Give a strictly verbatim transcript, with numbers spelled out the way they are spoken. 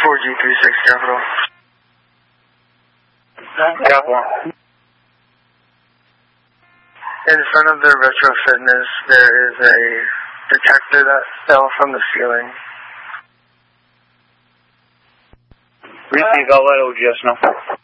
four G three six Capital. Capital. In front of the Retro Fitness, there is a detector that fell from the ceiling. Receive, I'll let O G S know.